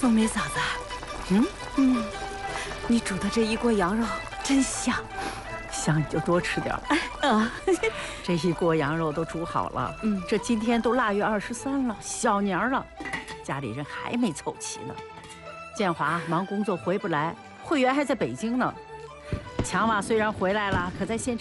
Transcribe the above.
凤梅嫂子，你煮的这一锅羊肉真香， 香你就多吃点儿。这一锅羊肉都煮好了，这今天都腊月23了，小年了，家里人还没凑齐呢。建华忙工作回不来，慧媛还在北京呢。强娃虽然回来了，可在县城。